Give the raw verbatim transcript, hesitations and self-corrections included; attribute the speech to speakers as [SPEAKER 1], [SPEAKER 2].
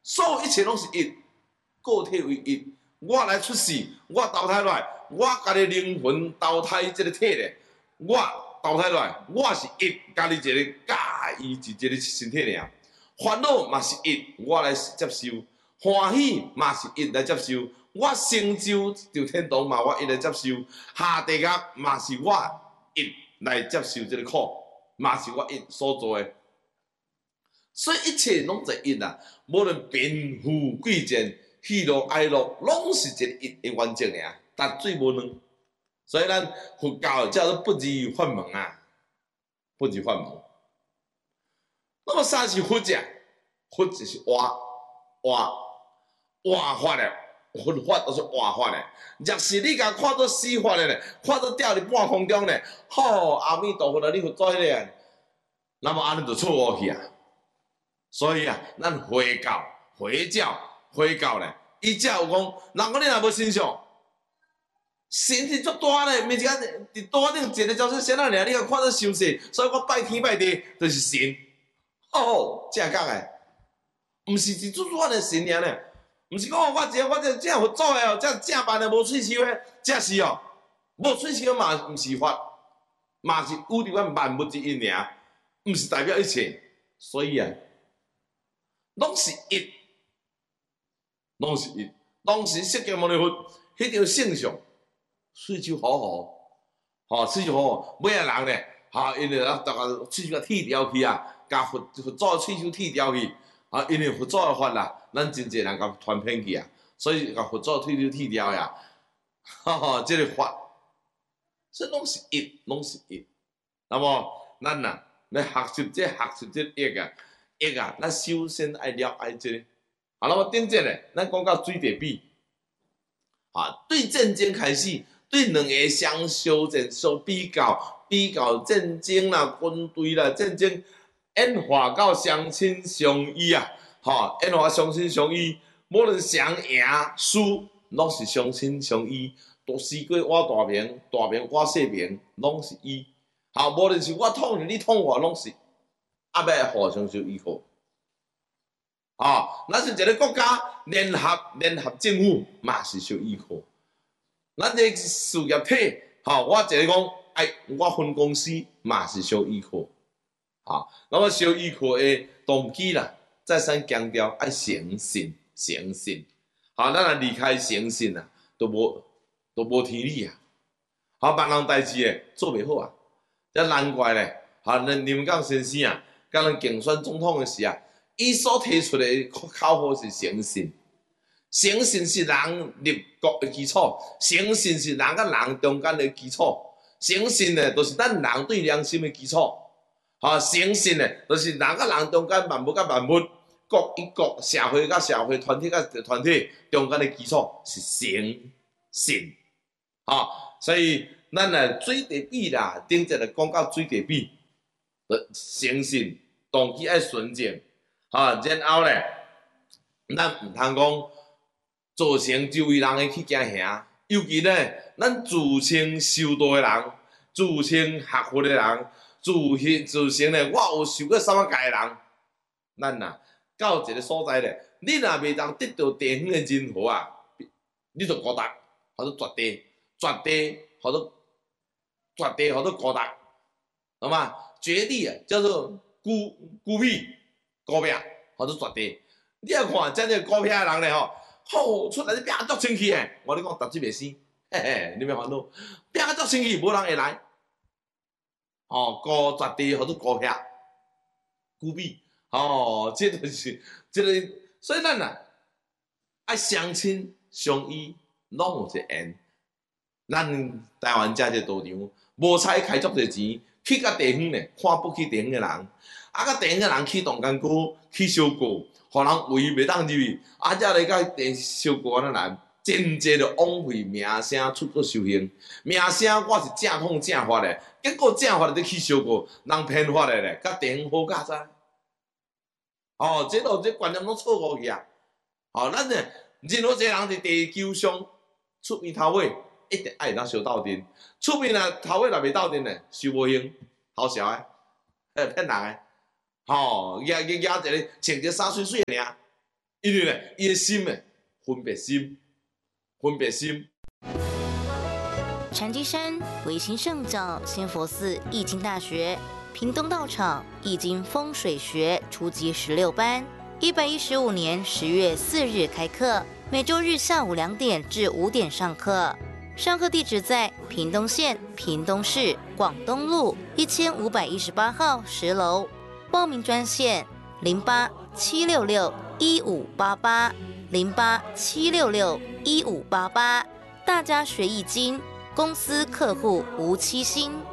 [SPEAKER 1] 所有一切拢是一，个体为一。我来出世，我投胎来，我家己灵魂投胎即个体咧，我投胎来，我是一，家己一个假伊是一个身体尔。烦恼嘛是一，我来接受；欢喜嘛是一来接受。我成就就天堂嘛，我一来接受；下地狱嘛是我一来接受这个苦，嘛是我一所做的。所以一切拢在一啊，无论贫富贵贱、喜怒哀乐，拢是一个一的完整尔，但最无两。所以咱佛教叫做不二法门啊，不二法门。那么啥是佛者？佛就是活活活法的，佛法都是活法的。若是你甲看做死法的咧，看做吊伫半空中咧，好，阿弥陀佛啊，你佛做迄个，那么安尼就错误去啊。所以啊，咱回教、回教、回教咧，伊才有讲，人讲你若无信仰，神是足大咧，毋是讲伫桌顶一个招式神啊尔，你甲看做修饰，所以我拜天拜地就是神。哦，正讲诶，毋是是主主的神尔咧，毋是讲我一个我这正佛祖诶哦，这正办诶无喙手诶，这是哦，无喙手嘛毋是法，嘛是有伫阮万物之一尔，毋是代表一切，所以啊。拢是一，拢是一，拢是释迦牟尼佛迄条圣相，喙手好好，吼喙手好好，每个人咧，吼因为啊，逐个喙手甲剃掉去啊，甲佛佛祖喙手剃掉去，啊，因为佛祖诶法啦，咱真侪人甲传骗去啊，所以甲佛祖喙手剃掉呀，哈哈，即个法，所以拢是一，拢是一。那么咱呐，要学习这学习这一个。一啊，咱首先爱了解这个。好，那么顶节咧，咱讲到水地比，啊，对战争开始，对两个相修正、相比较、比较战争啦、军队啦、战争演化到相亲相依啊，哈，演化相亲相依，无论谁赢输，拢是相亲相依。大西瓜我大名，大名我小名，拢是依。好，无论是我捅你，你捅我，拢是。啊，要互相相依靠，哦，咱是一个国家联合联合政府嘛是相依靠。咱这事业体，吼、哦，我一个讲，哎，我分公司嘛是相依靠，啊、哦，那么相依靠的动机啦，再三强调爱诚信，诚信，好、哦，咱若离开诚信啊，都无都无天理啊，好、哦，别人代志诶做袂好啊，这难怪咧，好、哦，咱林港先生啊。甲咱竞选总统的时啊，伊所提出的口号是诚信，诚信是人立国的基础，诚信是人甲人中间的基础，诚信呢，就是咱人对良心的基础。哈，诚信呢，就是人甲人中间万物甲万物，国与国、社会甲社会、团体甲团体中间的基础是诚信。哈，所以咱来水地比啦，顶一个讲到水地比。诚信，动机爱纯正，哈，然后咧，咱毋通讲造成周围人诶去惊吓，尤其咧，咱自称修道诶人，自称学佛诶人，自信自称咧，我有受过什么戒诶人，咱呐到一个所在咧，你若袂当得到地方诶任何啊，你就孤独，或者绝地，绝地或者绝地或者孤独，好嘛？绝地啊，叫做孤孤僻、孤僻，或者绝地。你啊看，真个孤僻的人咧吼，吼出来你拼足清气诶！我咧讲，达志袂死，嘿嘿，你别烦恼，拼足清气，无人会来。哦，孤绝地或者孤僻、孤僻，哦，这就是这个，所以咱呐爱相亲相依，拢有一个缘。咱台湾遮个道场，无采开足侪钱。去甲地方咧，看不起地方诶人，啊，甲地方诶人去动干股，去烧锅，互人围袂当入去，啊，才来甲地烧锅安尼来，真济着枉费名声出国修行，名声我是正统正法诶，结果正法咧去烧锅，人骗法诶咧，甲地方好价哉？哦，这都这观念拢错误去啊！哦，咱咧任何一个人伫地球上出面头尾。一定爱当烧斗阵，出面啊头尾若袂斗阵咧，收无用，好笑诶，诶骗人诶，吼，举举举一个穿一衫水水尔， 因为咧，伊的心诶，分别心，分别心。
[SPEAKER 2] 禅机山维新圣教仙佛寺易经大学屏东道场易经风水学初级十六班，一百一十五年十月四日开课，每周日下午两点至五点上课。上课地址在屏东县屏东市广东路一千五百一十八号十楼。报名专线零八七六六一五八八零八七六六一五八八。大家学易经，公司客户无欺心。